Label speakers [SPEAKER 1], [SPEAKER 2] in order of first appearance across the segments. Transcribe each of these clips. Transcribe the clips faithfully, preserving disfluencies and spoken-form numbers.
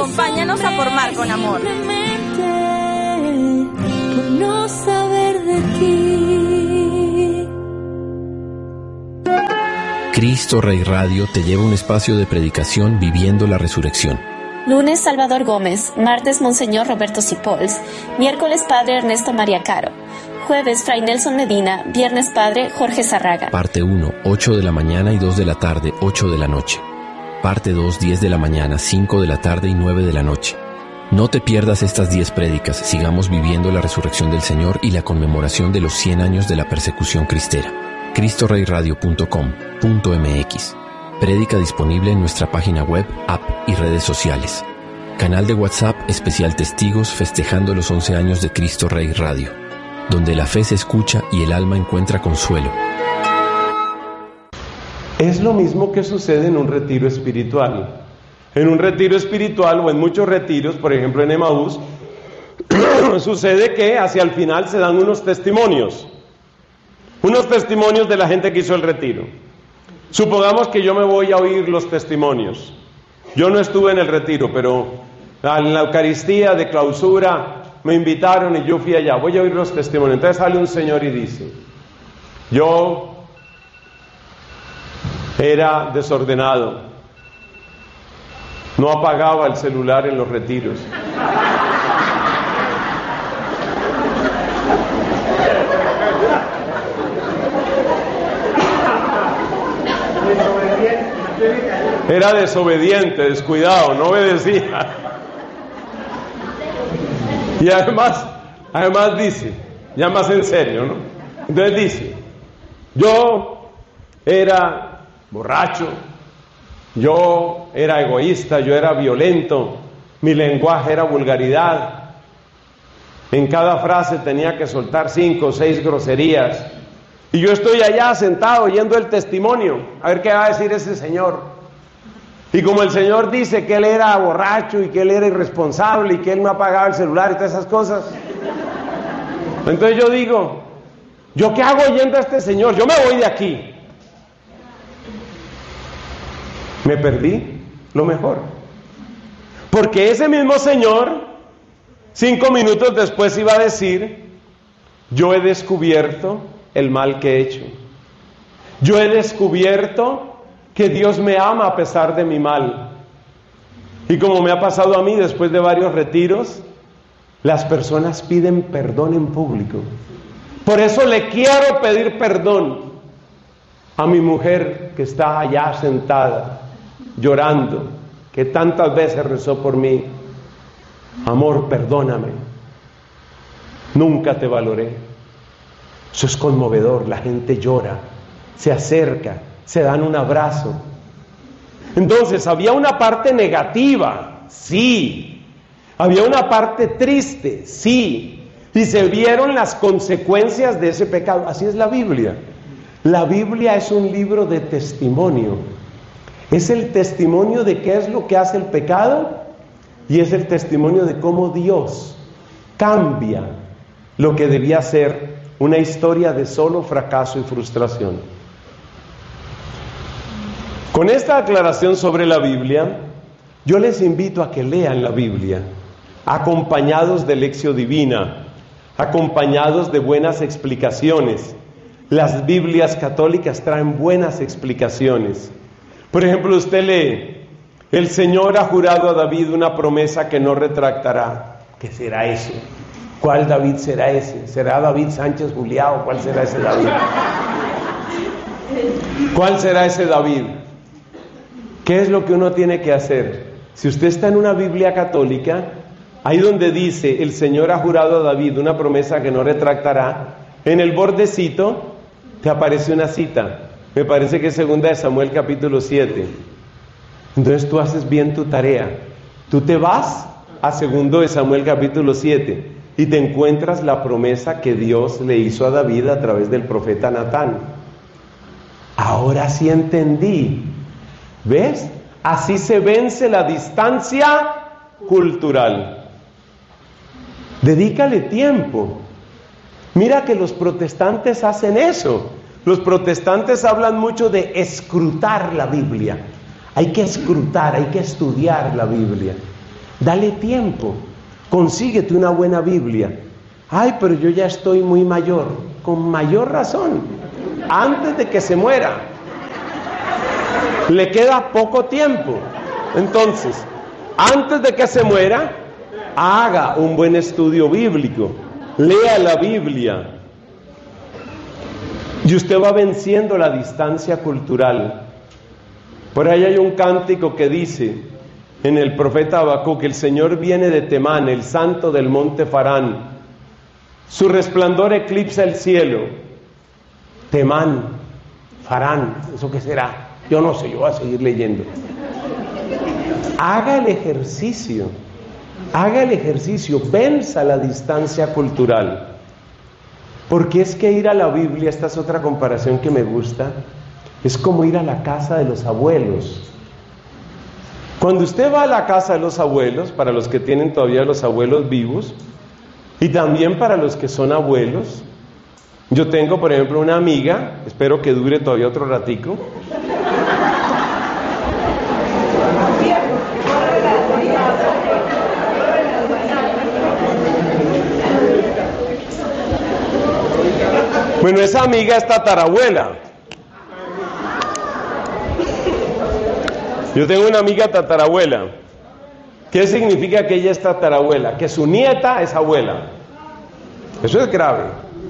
[SPEAKER 1] Acompáñanos a formar con amor.
[SPEAKER 2] Por no saber de ti.
[SPEAKER 3] Cristo Rey Radio te lleva a un espacio de predicación viviendo la resurrección.
[SPEAKER 4] Lunes, Salvador Gómez. Martes, Monseñor Roberto Sipols. Miércoles, Padre Ernesto María Caro. Jueves, Fray Nelson Medina. Viernes, Padre Jorge Zarraga.
[SPEAKER 3] Parte uno, ocho de la mañana y dos de la tarde, ocho de la noche. Parte dos, diez de la mañana, cinco de la tarde y nueve de la noche. No te pierdas estas diez prédicas. Sigamos viviendo la resurrección del Señor y la conmemoración de los cien años de la persecución cristera. cristo rey radio punto com punto m x. Prédica disponible en nuestra página web, app y redes sociales. Canal de WhatsApp especial Testigos festejando los once años de Cristo Rey Radio, donde la fe se escucha y el alma encuentra consuelo.
[SPEAKER 5] Es lo mismo que sucede en un retiro espiritual. En un retiro espiritual o en muchos retiros, por ejemplo en Emaús, sucede que hacia el final se dan unos testimonios. Unos testimonios de la gente que hizo el retiro. Supongamos que yo me voy a oír los testimonios. Yo no estuve en el retiro, pero en la Eucaristía de clausura me invitaron y yo fui allá. Voy a oír los testimonios. Entonces sale un señor y dice: yo era desordenado, no apagaba el celular en los retiros. Era desobediente, descuidado, no obedecía. Y además, además dice, ya más en serio, ¿no? Entonces dice: yo era borracho, yo era egoísta, yo era violento, mi lenguaje era vulgaridad, en cada frase tenía que soltar cinco o seis groserías, y yo estoy allá sentado oyendo el testimonio, a ver qué va a decir ese señor. Y como el señor dice que él era borracho y que él era irresponsable y que él no apagaba el celular y todas esas cosas, entonces yo digo: ¿yo qué hago oyendo a este señor? Yo me voy de aquí. Me perdí lo mejor. Porque ese mismo señor, cinco minutos después iba a decir: yo he descubierto el mal que he hecho. Yo he descubierto que Dios me ama a pesar de mi mal. Y como me ha pasado a mí después de varios retiros, las personas piden perdón en público. Por eso le quiero pedir perdón a mi mujer que está allá sentada, llorando, que tantas veces rezó por mí. Amor, perdóname. Nunca te valoré. Eso es conmovedor, la gente llora, se acerca, se dan un abrazo. Entonces, había una parte negativa, sí. Había una parte triste, sí. Y se vieron las consecuencias de ese pecado. Así es la Biblia. La Biblia es un libro de testimonio. Es el testimonio de qué es lo que hace el pecado y es el testimonio de cómo Dios cambia lo que debía ser una historia de solo fracaso y frustración. Con esta aclaración sobre la Biblia, yo les invito a que lean la Biblia, acompañados de Lección Divina, acompañados de buenas explicaciones. Las Biblias católicas traen buenas explicaciones. Por ejemplo, usted lee: el Señor ha jurado a David una promesa que no retractará. ¿Qué será eso? ¿Cuál David será ese? ¿Será David Sánchez Juliao? ¿Cuál será ese David? ¿Cuál será ese David? ¿Qué es lo que uno tiene que hacer? Si usted está en una Biblia católica, ahí donde dice el Señor ha jurado a David una promesa que no retractará, en el bordecito te aparece una cita. Me parece que es segunda de Samuel capítulo siete. Entonces tú haces bien tu tarea. Tú te vas a segundo de Samuel capítulo siete y te encuentras la promesa que Dios le hizo a David a través del profeta Natán. Ahora sí entendí. ¿Ves? Así se vence la distancia cultural. Dedícale tiempo. Mira que los protestantes hacen eso. Los protestantes hablan mucho de escrutar la Biblia. Hay que escrutar, hay que estudiar la Biblia. Dale tiempo. Consíguete una buena Biblia. Ay, pero yo ya estoy muy mayor. Con mayor razón. Antes de que se muera. Le queda poco tiempo. Entonces, antes de que se muera, haga un buen estudio bíblico. Lea la Biblia. Y usted va venciendo la distancia cultural. Por ahí hay un cántico que dice en el profeta Habacuc que el Señor viene de Temán, el santo del monte Farán. Su resplandor eclipsa el cielo. Temán, Farán, ¿eso qué será? Yo no sé, yo voy a seguir leyendo. Haga el ejercicio, haga el ejercicio, venza la distancia cultural. Porque es que ir a la Biblia, esta es otra comparación que me gusta, es como ir a la casa de los abuelos. Cuando usted va a la casa de los abuelos, para los que tienen todavía los abuelos vivos, y también para los que son abuelos, yo tengo por ejemplo una amiga, espero que dure todavía otro ratico, bueno, esa amiga es tatarabuela. Yo tengo una amiga tatarabuela. ¿Qué significa que ella es tatarabuela? Que su nieta es abuela. Eso es grave.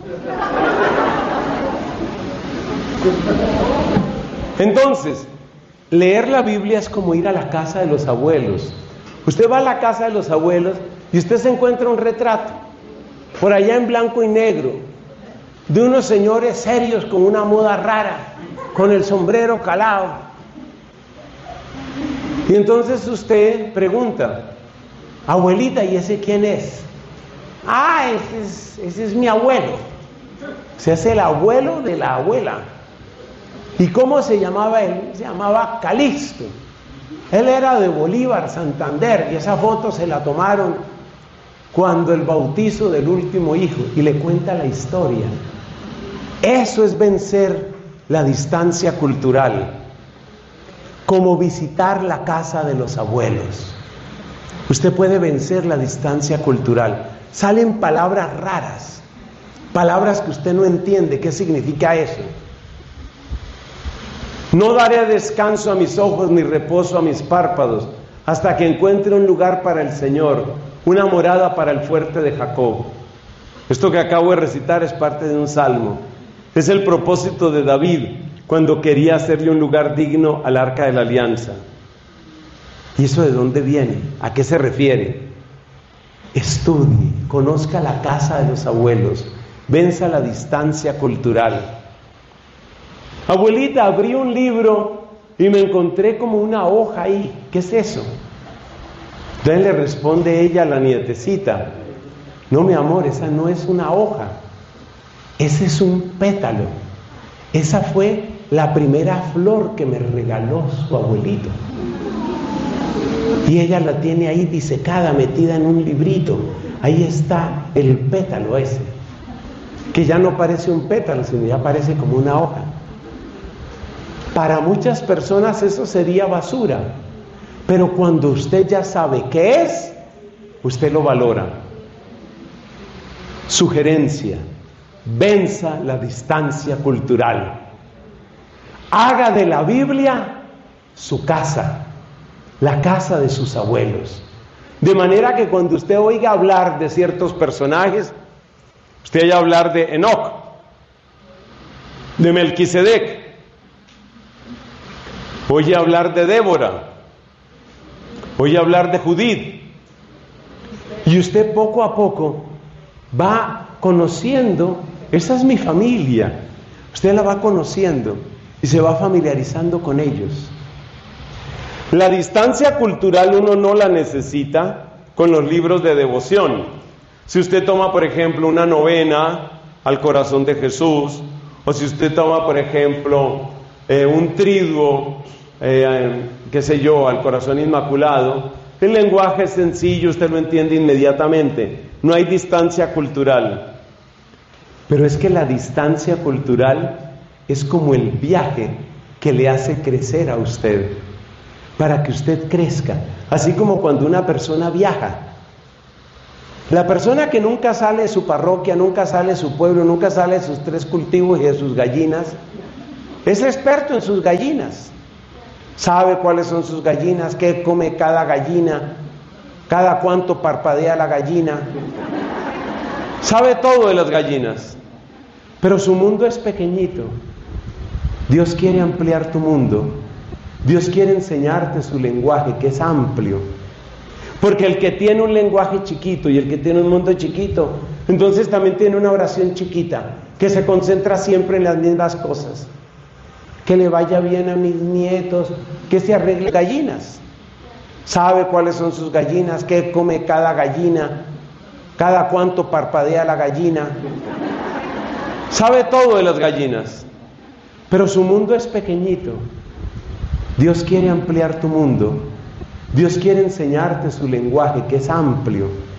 [SPEAKER 5] Entonces, leer la Biblia es como ir a la casa de los abuelos. Usted va a la casa de los abuelos y usted se encuentra un retrato, por allá en blanco y negro, de unos señores serios con una moda rara, con el sombrero calado. Y entonces usted pregunta, abuelita, ¿y ese quién es? Ah, ese es, ese es mi abuelo. Se hace el abuelo de la abuela. ¿Y cómo se llamaba él? Se llamaba Calixto. Él era de Bolívar, Santander, y esa foto se la tomaron cuando el bautizo del último hijo, y le cuenta la historia. Eso es vencer la distancia cultural, como visitar la casa de los abuelos. Usted puede vencer la distancia cultural. Salen palabras raras, palabras que usted no entiende. ¿Qué significa eso? No daré descanso a mis ojos ni reposo a mis párpados hasta que encuentre un lugar para el Señor, una morada para el fuerte de Jacob. Esto que acabo de recitar es parte de un salmo. Es el propósito de David cuando quería hacerle un lugar digno al arca de la alianza. ¿Y eso de dónde viene? ¿A qué se refiere? Estudie, conozca la casa de los abuelos, venza la distancia cultural. Abuelita, abrí un libro y me encontré como una hoja ahí. ¿Qué es eso? Entonces le responde ella a la nietecita, no, mi amor, esa no es una hoja, ese es un pétalo. Esa fue la primera flor que me regaló su abuelito. Y ella la tiene ahí disecada, metida en un librito. Ahí está el pétalo ese, que ya no parece un pétalo, sino ya parece como una hoja. Para muchas personas eso sería basura, pero cuando usted ya sabe qué es, usted lo valora. Sugerencia: venza la distancia cultural. Haga de la Biblia su casa, la casa de sus abuelos. De manera que cuando usted oiga hablar de ciertos personajes, usted oiga hablar de Enoc, de Melquisedec, oye hablar de Débora, oye hablar de Judith, y usted poco a poco va conociendo, esa es mi familia, usted la va conociendo y se va familiarizando con ellos. La distancia cultural uno no la necesita con los libros de devoción. Si usted toma, por ejemplo, una novena al corazón de Jesús, o si usted toma, por ejemplo, eh, un triduo, eh, qué sé yo, al corazón inmaculado, el lenguaje es sencillo, usted lo entiende inmediatamente, no hay distancia cultural. Pero es que la distancia cultural es como el viaje que le hace crecer a usted. para que usted crezca. Así como cuando una persona viaja. La persona que nunca sale de su parroquia, nunca sale de su pueblo, nunca sale de sus tres cultivos y de sus gallinas, es experto en sus gallinas. Sabe cuáles son sus gallinas, qué come cada gallina, cada cuánto parpadea la gallina. Sabe todo de las gallinas. Pero su mundo es pequeñito. Dios quiere ampliar tu mundo. Dios quiere enseñarte su lenguaje, que es amplio. Porque el que tiene un lenguaje chiquito y el que tiene un mundo chiquito, entonces también tiene una oración chiquita, que se concentra siempre en las mismas cosas. Que le vaya bien a mis nietos, que se arregle gallinas. Sabe cuáles son sus gallinas, qué come cada gallina, cada cuánto parpadea la gallina. Sabe todo de las gallinas, pero su mundo es pequeñito. Dios quiere ampliar tu mundo. Dios quiere enseñarte su lenguaje, que es amplio.